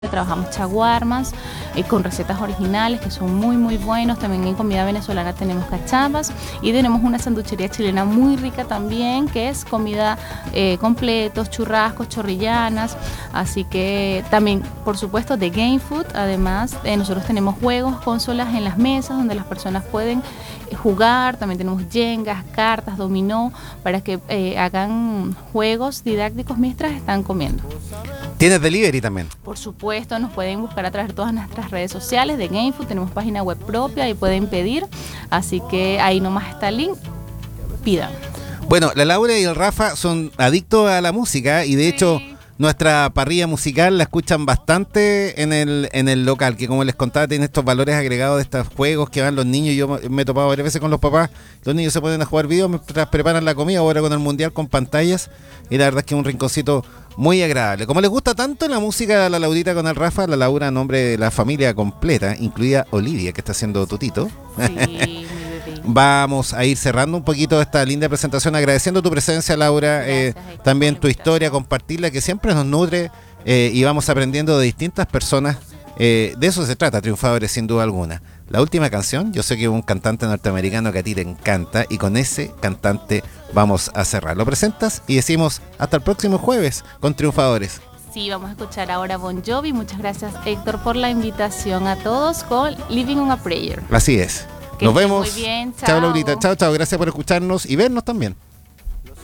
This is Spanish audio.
Trabajamos chaguarmas con recetas originales que son muy muy buenos. También en comida venezolana tenemos cachapas y tenemos una sanduchería chilena muy rica también, que es comida completos, churrascos, chorrillanas. Así que también, por supuesto, de Game Food. Además, nosotros tenemos juegos, consolas en las mesas donde las personas pueden jugar. También tenemos yengas, cartas, dominó, para que hagan juegos didácticos mientras están comiendo. ¿Tienes delivery también? Por supuesto, nos pueden buscar a través de todas nuestras redes sociales de Game Food. Tenemos página web propia y pueden pedir. Así que ahí nomás está el link. Pidan. Bueno, la Laura y el Rafa son adictos a la música y de hecho nuestra parrilla musical la escuchan bastante en el local, que como les contaba tiene estos valores agregados de estos juegos que van los niños. Yo me he topado varias veces con los papás, los niños se ponen a jugar videos mientras preparan la comida, ahora con el mundial con pantallas, y la verdad es que es un rinconcito muy agradable. Como les gusta tanto la música a la Laurita con el Rafa, la Laura en nombre de la familia completa, incluida Olivia, que está haciendo tutito. Sí, Vamos a ir cerrando un poquito esta linda presentación, agradeciendo tu presencia, Laura, también tu historia, compartirla, que siempre nos nutre y vamos aprendiendo de distintas personas. De eso se trata, Triunfadores, sin duda alguna. La última canción, yo sé que es un cantante norteamericano que a ti te encanta y con ese cantante vamos a cerrar. Lo presentas y decimos hasta el próximo jueves con Triunfadores. Sí, vamos a escuchar ahora Bon Jovi. Muchas gracias, Héctor, por la invitación a todos con Living on a Prayer. Así es. Que nos vemos. Muy bien, chao. Chao, Laurita. Chao, chao. Gracias por escucharnos y vernos también.